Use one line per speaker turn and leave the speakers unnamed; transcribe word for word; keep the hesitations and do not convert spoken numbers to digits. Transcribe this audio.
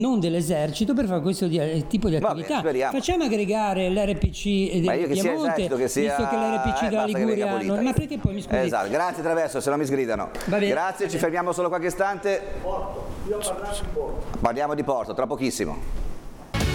non dell'esercito, per fare questo di, tipo di attività.
Vabbè,
facciamo aggregare l'R P C del
Ma io che sia
Piemonte,
esercito, che sia...
visto che l'R P C
eh,
della
basta che venga
Liguria
pulita.
non... ma perché poi mi scusi?
Esatto, grazie Traverso, se no mi sgridano.
Va bene.
Grazie, ci fermiamo solo qualche istante.
Porto, io ho parlato di Porto.
Parliamo di Porto, tra pochissimo.